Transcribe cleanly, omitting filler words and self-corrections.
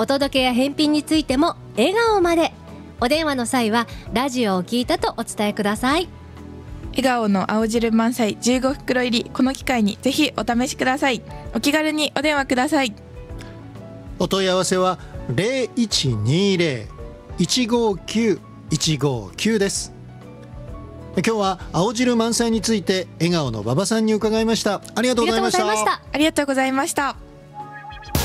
お届けや返品についても笑顔まで。お電話の際はラジオを聞いたとお伝えください。 笑顔の青汁満載15袋入り、この機会にぜひお試しください。お気軽にお電話ください。 お問い合わせは 0120-159-159 です。今日は青汁満載について笑顔の馬場さんに伺いました。ありがとうございました。 ありがとうございました。